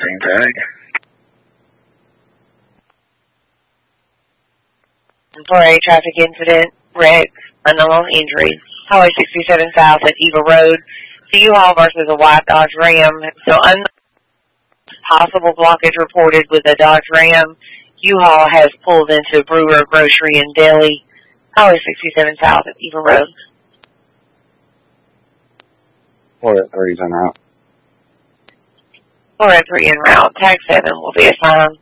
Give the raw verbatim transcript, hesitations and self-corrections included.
fourteen tag. For a traffic incident, wreck, unknown injury. Highway sixty-seven South at Eva Road. The U-Haul versus a white Dodge Ram. So, un- possible blockage reported with a Dodge Ram. U-Haul has pulled into Brewer Grocery in Delhi. Highway sixty-seven South at Eva Road. four oh three is en route. four oh three en route. Tag seven will be assigned.